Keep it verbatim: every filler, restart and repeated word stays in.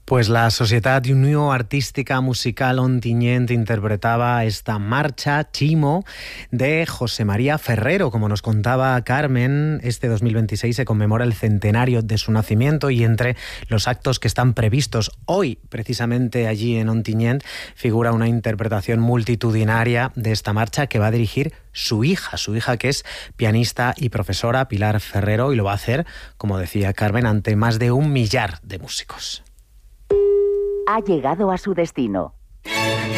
Pues la Societat Unió Artística Musical Ontinyent interpretaba esta marcha, Chimo, de José María Ferrero. Como nos contaba Carmen, este dos mil veintiséis se conmemora el centenario de su nacimiento y entre los actos que están previstos hoy, precisamente allí en Ontinyent, figura una interpretación multitudinaria de esta marcha que va a dirigir su hija, su hija que es pianista y profesora, Pilar Ferrero, y lo va a hacer, como decía Carmen, ante más de un millar de músicos. Ha llegado a su destino.